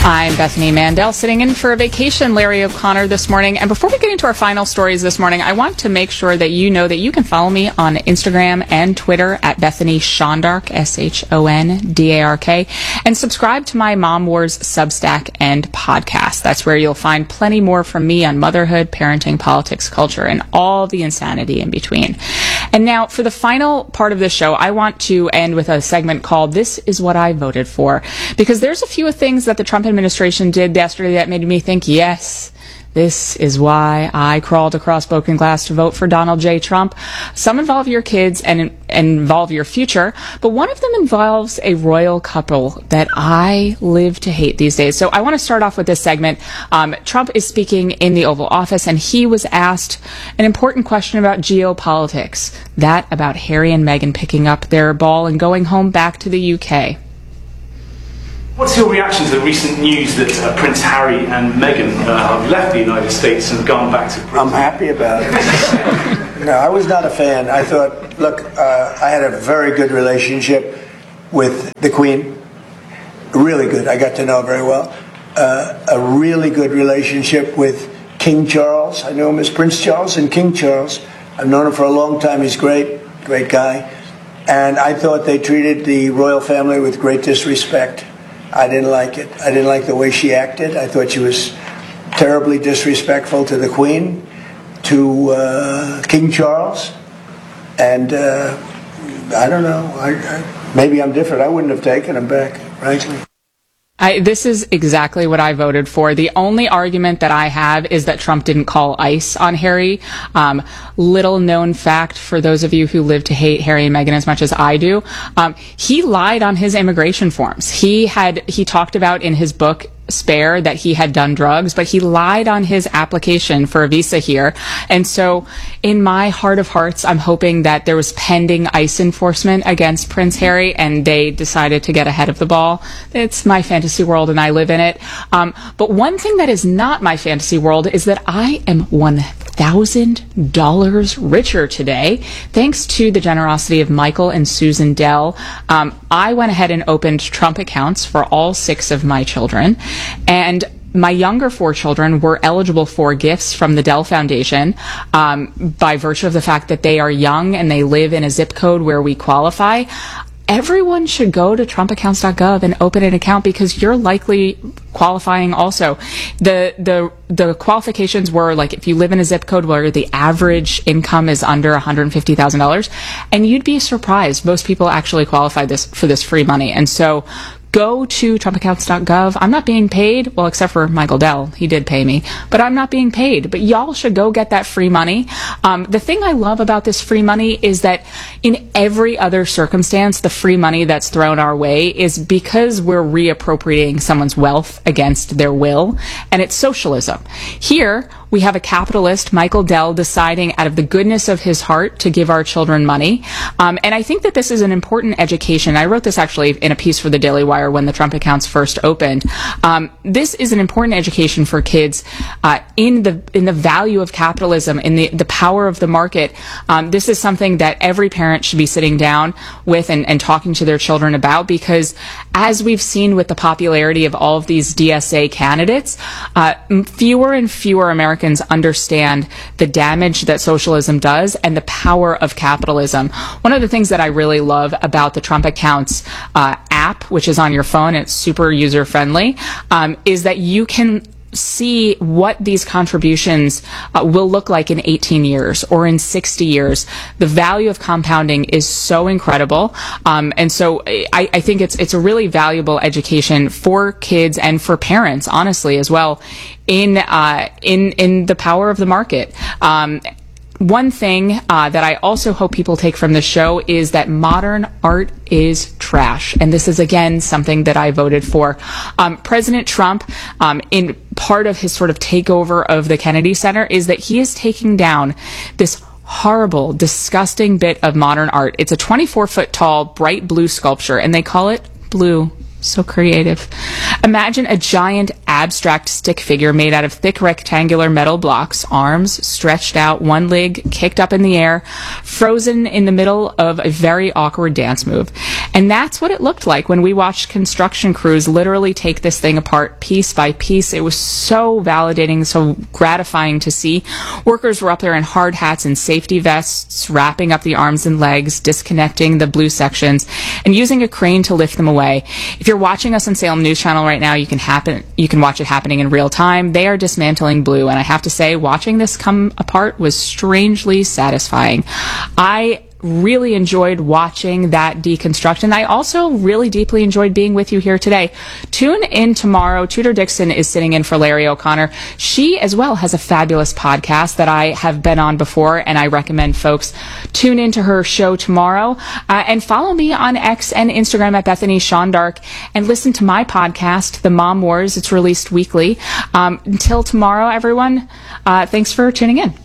I'm Bethany Mandel, sitting in for a vacation Larry O'Connor this morning. And before we get into our final stories this morning, I want to make sure that you know that you can follow me on Instagram and Twitter at Bethany Shondark, SHONDARK, and subscribe to my Mom Wars Substack and podcast. That's where you'll find plenty more from me on motherhood, parenting, politics, culture, and all the insanity in between. And now, for the final part of the show, I want to end with a segment called This Is What I Voted For, because there's a few things that the Trump administration did yesterday that made me think, yes, this is why I crawled across broken glass to vote for Donald J. Trump. Some involve your kids and involve your future, but one of them involves a royal couple that I live to hate these days. So I want to start off with this segment. Trump is speaking in the Oval Office, and he was asked an important question about geopolitics, that about Harry and Meghan picking up their ball and going home back to the UK. What's your reaction to the recent news that Prince Harry and Meghan have left the United States and gone back to Britain? I'm happy about it. No, I was not a fan. I thought, look, I had a very good relationship with the Queen. Really good. I got to know her very well. A really good relationship with King Charles. I knew him as Prince Charles and King Charles. I've known him for a long time. He's great guy. And I thought they treated the royal family with great disrespect. I didn't like it. I didn't like the way she acted. I thought she was terribly disrespectful to the Queen, to King Charles, and I don't know. Maybe I'm different. I wouldn't have taken him back, frankly. This is exactly what I voted for. The only argument that I have is that Trump didn't call ICE on Harry. Little known fact for those of you who live to hate Harry and Meghan as much as I do. He lied on his immigration forms. He talked about in his book, Spare, that he had done drugs, but he lied on his application for a visa here. And so in my heart of hearts, I'm hoping that there was pending ICE enforcement against Prince Harry and they decided to get ahead of the ball. It's my fantasy world and I live in it. But one thing that is not my fantasy world is that I am $1,000 richer today, thanks to the generosity of Michael and Susan Dell. I went ahead and opened Trump accounts for all 6 of my children, and my younger 4 children were eligible for gifts from the Dell Foundation by virtue of the fact that they are young and they live in a zip code where we qualify. Everyone should go to trumpaccounts.gov and open an account because you're likely qualifying also. The qualifications were like if you live in a zip code where the average income is under $150,000, and you'd be surprised. Most people actually qualify for this free money. And so go to trumpaccounts.gov. I'm not being paid, well, except for Michael Dell. He did pay me, but I'm not being paid. But y'all should go get that free money. The thing I love about this free money is that in every other circumstance, the free money that's thrown our way is because we're reappropriating someone's wealth against their will, and it's socialism. Here, we have a capitalist, Michael Dell, deciding out of the goodness of his heart to give our children money. And I think that this is an important education. I wrote this actually in a piece for the Daily Wire when the Trump accounts first opened. This is an important education for kids in the value of capitalism, in the power of the market. This is something that every parent should be sitting down with and talking to their children about, because as we've seen with the popularity of all of these DSA candidates, fewer and fewer Americans understand the damage that socialism does and the power of capitalism. One of the things that I really love about the Trump Accounts app, which is on your phone, it's super user-friendly, is that you can see what these contributions will look like in 18 years or in 60 years. The value of compounding is so incredible. And so I think it's a really valuable education for kids and for parents, honestly, as well, in the power of the market. One thing that I also hope people take from this show is that modern art is trash. And this is, again, something that I voted for. President Trump, in part of his sort of takeover of the Kennedy Center, is that he is taking down this horrible, disgusting bit of modern art. It's a 24-foot tall, bright blue sculpture, and they call it blue So creative. Imagine a giant abstract stick figure made out of thick rectangular metal blocks, arms stretched out, one leg kicked up in the air, frozen in the middle of a very awkward dance move. And that's what it looked like when we watched construction crews literally take this thing apart piece by piece. It was so validating, so gratifying to see. Workers were up there in hard hats and safety vests, wrapping up the arms and legs, disconnecting the blue sections, and using a crane to lift them away. If you're watching us on Salem News Channel right now, you can watch it happening in real time. They are dismantling blue, and I have to say, watching this come apart was strangely satisfying. I really enjoyed watching that deconstruction. I also really deeply enjoyed being with you here today. Tune in tomorrow. Tudor Dixon is sitting in for Larry O'Connor. She as well has a fabulous podcast that I have been on before, and I recommend folks tune into her show tomorrow. And follow me on X and Instagram at Bethany Sean Dark, and listen to my podcast, The Mom Wars. It's released weekly. Until tomorrow, everyone, thanks for tuning in.